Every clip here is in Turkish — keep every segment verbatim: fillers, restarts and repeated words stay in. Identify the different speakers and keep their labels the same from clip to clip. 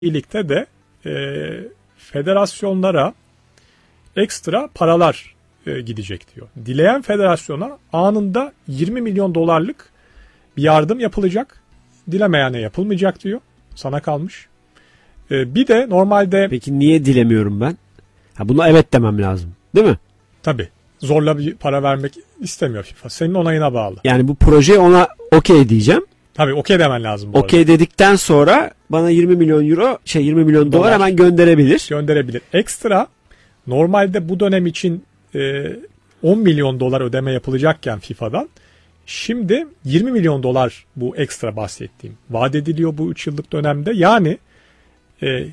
Speaker 1: birlikte de e, federasyonlara ekstra paralar e, gidecek diyor. Dileyen federasyona anında yirmi milyon dolarlık bir yardım yapılacak. Dilemeyene yapılmayacak diyor. Sana kalmış. E, bir de normalde...
Speaker 2: Peki niye dilemiyorum ben? Ha, buna evet demem lazım. Değil mi?
Speaker 1: Tabii. Zorla bir para vermek istemiyor FIFA. Senin onayına bağlı.
Speaker 2: Yani bu projeye ona okey diyeceğim.
Speaker 1: Tabii okey demen lazım bu
Speaker 2: Okey
Speaker 1: arada.
Speaker 2: dedikten sonra bana yirmi milyon euro, şey yirmi milyon dolar,
Speaker 1: Dolar.
Speaker 2: hemen gönderebilir.
Speaker 1: Gönderebilir. Ekstra normalde bu dönem için e, on milyon dolar ödeme yapılacakken FIFA'dan şimdi yirmi milyon dolar bu ekstra bahsettiğim vaat ediliyor bu üç yıllık dönemde. Yani e,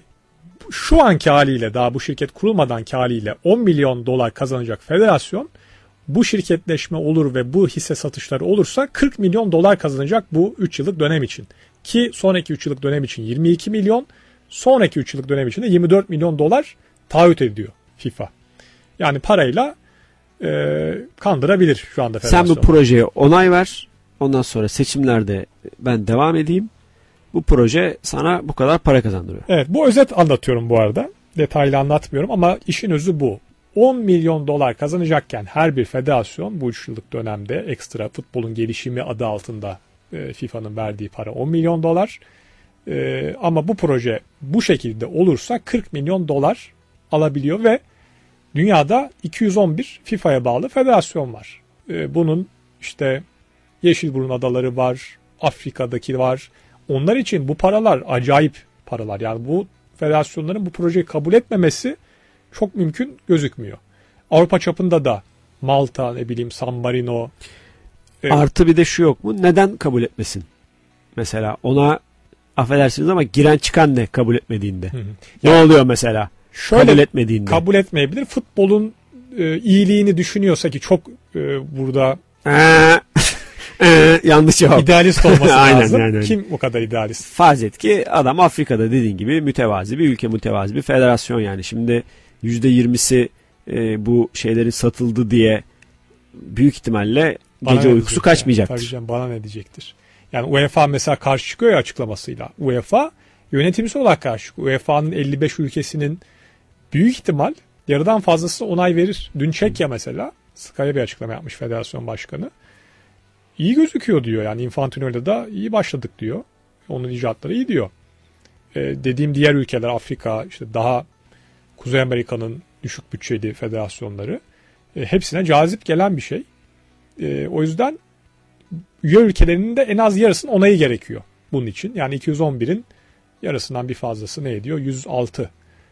Speaker 1: şu anki haliyle, daha bu şirket kurulmadanki haliyle on milyon dolar kazanacak federasyon, bu şirketleşme olur ve bu hisse satışları olursa kırk milyon dolar kazanacak bu üç yıllık dönem için. Ki sonraki üç yıllık dönem için yirmi iki milyon, sonraki üç yıllık dönem için de yirmi dört milyon dolar taahhüt ediyor FIFA. Yani parayla e, kandırabilir şu anda federasyon.
Speaker 2: Sen bu projeye onay ver. Ondan sonra seçimlerde ben devam edeyim. Bu proje sana bu kadar para kazandırıyor.
Speaker 1: Evet, bu özet anlatıyorum bu arada. Detaylı anlatmıyorum ama işin özü bu. on milyon dolar kazanacakken her bir federasyon bu üç yıllık dönemde ekstra futbolun gelişimi adı altında e, FIFA'nın verdiği para on milyon dolar. E, ama bu proje bu şekilde olursa kırk milyon dolar alabiliyor ve dünyada iki yüz on bir FIFA'ya bağlı federasyon var. E, bunun işte Yeşilburun adaları var, Afrika'daki var. Onlar için bu paralar acayip paralar. Yani bu federasyonların bu projeyi kabul etmemesi çok mümkün gözükmüyor. Avrupa çapında da Malta, ne bileyim San Marino. E,
Speaker 2: Artı bir de şu yok mu? Neden kabul etmesin? Mesela ona affedersiniz ama giren çıkan ne kabul etmediğinde?
Speaker 1: Hı hı.
Speaker 2: Ne
Speaker 1: Yani
Speaker 2: oluyor mesela?
Speaker 1: Şöyle,
Speaker 2: kabul etmediğinde.
Speaker 1: Kabul etmeyebilir. Futbolun e, iyiliğini düşünüyorsa ki çok e, burada
Speaker 2: Ee, ee, yanlış cevap.
Speaker 1: idealist olması
Speaker 2: Aynen,
Speaker 1: lazım.
Speaker 2: yani öyle.
Speaker 1: Kim o kadar idealist?
Speaker 2: Farz et ki adam Afrika'da dediğin gibi mütevazi bir ülke, mütevazi bir federasyon yani. Şimdi yüzde yirmisi e, bu şeylerin satıldı diye büyük ihtimalle
Speaker 1: Bana
Speaker 2: gece
Speaker 1: ne
Speaker 2: uykusu
Speaker 1: diyecek
Speaker 2: kaçmayacaktır.
Speaker 1: Yani? Tabii canım, bana ne diyecektir? Yani UEFA mesela karşı çıkıyor ya açıklamasıyla. UEFA yönetimsel olarak karşı çıkıyor. U E F A'nın elli beş ülkesinin büyük ihtimal yarıdan fazlası onay verir. Dün Çekya mesela Sky'e bir açıklama yapmış federasyon başkanı. İyi gözüküyor diyor. Yani Infantino'yla da iyi başladık diyor. Onun icraatları iyi diyor. Ee, dediğim diğer ülkeler, Afrika, işte daha Kuzey Amerika'nın düşük bütçeli federasyonları, e, hepsine cazip gelen bir şey. E, o yüzden üye ülkelerinin de en az yarısının onayı gerekiyor bunun için. Yani iki yüz on birin yarısından bir fazlası ne ediyor? yüz altı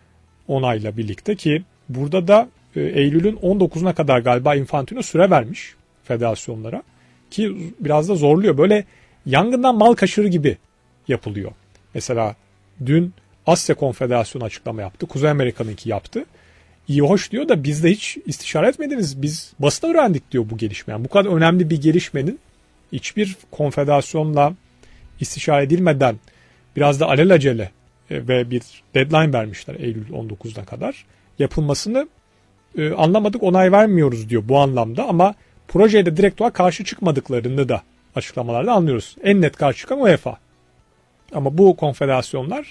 Speaker 1: onayla birlikte, ki burada da e, Eylül'ün on dokuzuna kadar galiba Infantino süre vermiş federasyonlara. Ki biraz da zorluyor. Böyle yangından mal kaşırı gibi yapılıyor. Mesela dün Asya Konfederasyonu açıklama yaptı. Kuzey Amerika'nınki yaptı. İyi hoş diyor da biz de hiç istişare etmediniz. Biz basına öğrendik diyor bu gelişme. Yani bu kadar önemli bir gelişmenin hiçbir konfederasyonla istişare edilmeden biraz da alelacele ve bir deadline vermişler Eylül on dokuzuna kadar yapılmasını e, anlamadık, onay vermiyoruz diyor bu anlamda, ama projeye de direkt olarak karşı çıkmadıklarını da açıklamalarda anlıyoruz. En net karşı çıkan UEFA. Ama bu konfederasyonlar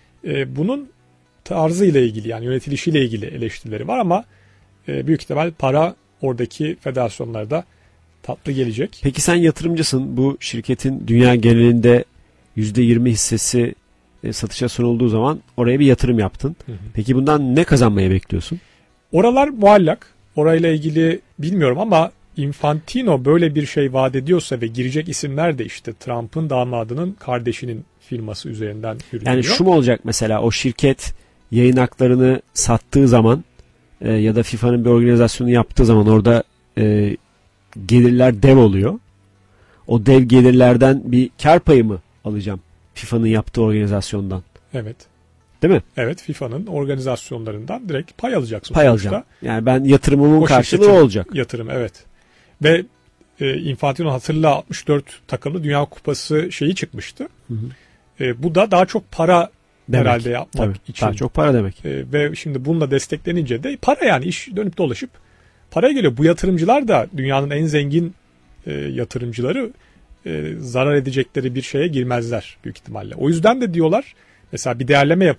Speaker 1: e, bunun tarzıyla ilgili, yani yönetilişiyle ilgili eleştirileri var, ama e, büyük ihtimal para oradaki federasyonlarda tatlı gelecek.
Speaker 2: Peki sen yatırımcısın. Bu şirketin dünya genelinde yüzde yirmi hissesi e, satışa sunulduğu zaman oraya bir yatırım yaptın. Hı hı. Peki bundan ne kazanmayı bekliyorsun?
Speaker 1: Oralar muallak. Orayla ilgili bilmiyorum ama Infantino böyle bir şey vaat ediyorsa ve girecek isimler de işte Trump'ın damadının kardeşinin firması üzerinden yürütülüyor.
Speaker 2: Yani şu mu olacak mesela, o şirket yayın haklarını sattığı zaman e, ya da FIFA'nın bir organizasyonu yaptığı zaman orada e, gelirler dev oluyor. O dev gelirlerden bir kar payı mı alacağım FIFA'nın yaptığı organizasyondan?
Speaker 1: Evet.
Speaker 2: Değil mi?
Speaker 1: Evet, FIFA'nın organizasyonlarından direkt pay alacaksın.
Speaker 2: Pay
Speaker 1: sonuçta.
Speaker 2: alacağım. Yani ben yatırımımın
Speaker 1: o
Speaker 2: karşılığı olacak.
Speaker 1: Yatırım, evet. Ve e, Infantino hatırla altmış dört takımlı Dünya Kupası şeyi çıkmıştı. Hı hı. E, bu da daha çok para demek, herhalde yapmak
Speaker 2: tabii,
Speaker 1: için.
Speaker 2: Daha çok para demek.
Speaker 1: E, ve şimdi bununla desteklenince de para, yani iş dönüp dolaşıp paraya geliyor. Bu yatırımcılar da dünyanın en zengin e, yatırımcıları, e, zarar edecekleri bir şeye girmezler büyük ihtimalle. O yüzden de diyorlar Mesela bir değerleme